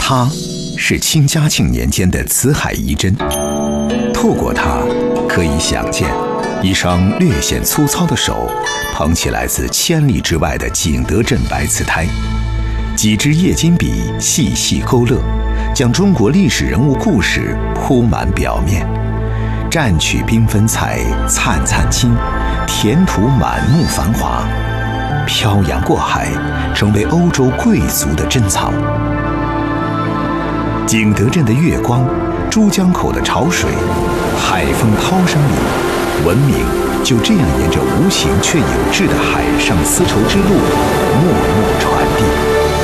它是清嘉庆年间的紫海遗针，透过它可以想见，一双略显粗糙的手捧起来自千里之外的景德镇白瓷胎，几支液金笔细细勾勒，将中国历史人物故事铺满表面。蘸取缤纷彩，灿灿金，填涂满目繁华，漂洋过海，成为欧洲贵族的珍藏。景德镇的月光，珠江口的潮水，海风涛声里，文明就这样沿着无形却有致的海上丝绸之路默默传。